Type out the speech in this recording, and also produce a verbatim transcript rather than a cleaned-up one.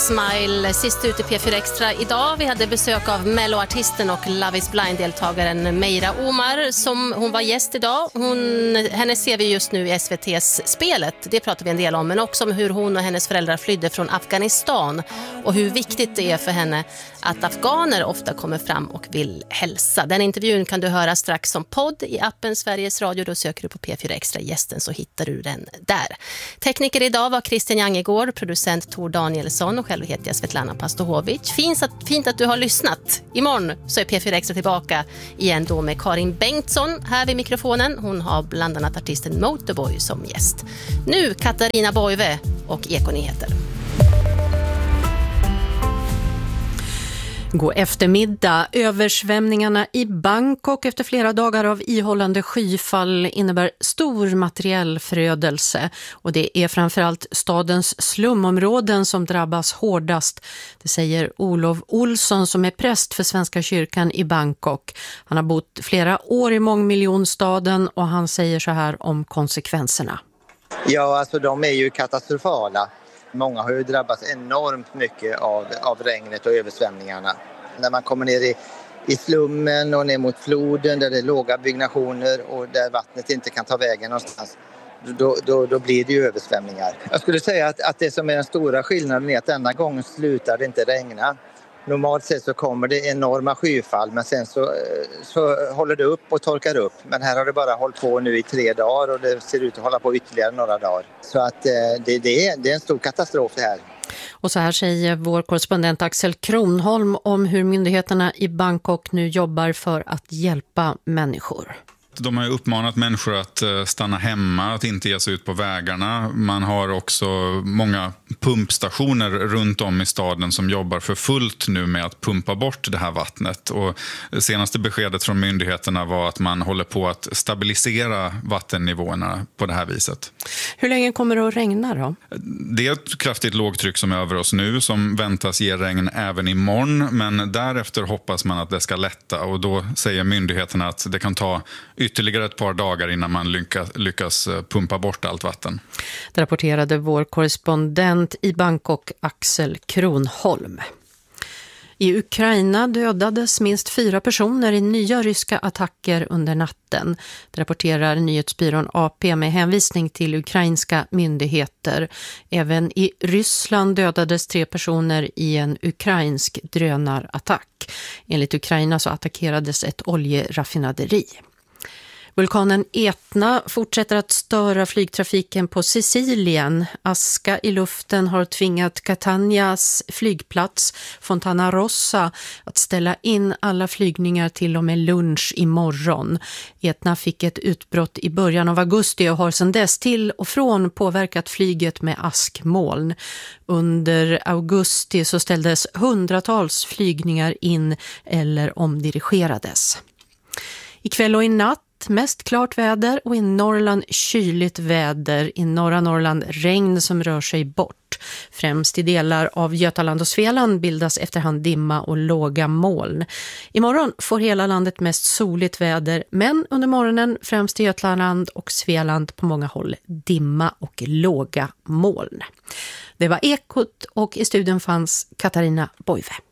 Smile, sist ut i P fyra Extra idag. Vi hade besök av Melloartisten och Love is Blind-deltagaren Meira Omar. Som hon var gäst idag. Hon, henne ser vi just nu i S V T:s Spelet. Det pratar vi en del om. Men också om hur hon och hennes föräldrar flydde från Afghanistan. Och hur viktigt det är för henne att afghaner ofta kommer fram och vill hälsa. Den intervjun kan du höra strax som podd i appen Sveriges Radio. Då söker du på P fyra Extra gästen så hittar du den där. Tekniker idag var Christian Jangegård, producent Tor Danielsson och själv heter jag Svetlana Pastohovic. Fint att, fint att du har lyssnat. Imorgon så är P fyra Extra tillbaka igen då med Karin Bengtsson här vid mikrofonen. Hon har bland annat artisten Motorboy som gäst. Nu Katarina Boive och Ekonyheter. God eftermiddag. Översvämningarna i Bangkok efter flera dagar av ihållande skyfall innebär stor materiell förödelse. Och det är framförallt stadens slumområden som drabbas hårdast. Det säger Olof Olsson som är präst för Svenska kyrkan i Bangkok. Han har bott flera år i mångmiljonstaden och han säger så här om konsekvenserna. Ja, alltså de är ju katastrofala. Många har ju drabbats enormt mycket av, av regnet och översvämningarna. När man kommer ner i, i slummen och ner mot floden där det är låga byggnationer och där vattnet inte kan ta vägen någonstans, då, då, då blir det ju översvämningar. Jag skulle säga att, att det som är den stora skillnaden är att denna gången slutar det inte regna. Normalt sett så kommer det enorma skyfall men sen så, så håller det upp och torkar upp. Men här har det bara hållit på nu i tre dagar och det ser ut att hålla på ytterligare några dagar. Så att det, det, är, det är en stor katastrof det här. Och så här säger vår korrespondent Axel Kronholm om hur myndigheterna i Bangkok nu jobbar för att hjälpa människor. De har uppmanat människor att stanna hemma, att inte ge sig ut på vägarna. Man har också många pumpstationer runt om i staden som jobbar för fullt nu med att pumpa bort det här vattnet. Och det senaste beskedet från myndigheterna var att man håller på att stabilisera vattennivåerna på det här viset. Hur länge kommer det att regna då? Det är ett kraftigt lågtryck som är över oss nu som väntas ge regn även imorgon. Men därefter hoppas man att det ska lätta och då säger myndigheterna att det kan ta ytterligare ett par dagar innan man lyckas, lyckas pumpa bort allt vatten. Det rapporterade vår korrespondent i Bangkok, Axel Kronholm. I Ukraina dödades minst fyra personer i nya ryska attacker under natten. Det rapporterar nyhetsbyrån A P med hänvisning till ukrainska myndigheter. Även i Ryssland dödades tre personer i en ukrainsk drönarattack. Enligt Ukraina så attackerades ett oljeraffinaderi. Vulkanen Etna fortsätter att störa flygtrafiken på Sicilien. Aska i luften har tvingat Catanias flygplats Fontana Rossa att ställa in alla flygningar till och med lunch imorgon. Etna fick ett utbrott i början av augusti och har sedan dess till och från påverkat flyget med askmoln. Under augusti så ställdes hundratals flygningar in eller omdirigerades. Ikväll och i natt mest klart väder och i Norrland kyligt väder. I norra Norrland regn som rör sig bort. Främst i delar av Götaland och Svealand bildas efterhand dimma och låga moln. Imorgon får hela landet mest soligt väder men under morgonen främst i Götaland och Svealand på många håll dimma och låga moln. Det var Ekot och i studion fanns Katarina Boive.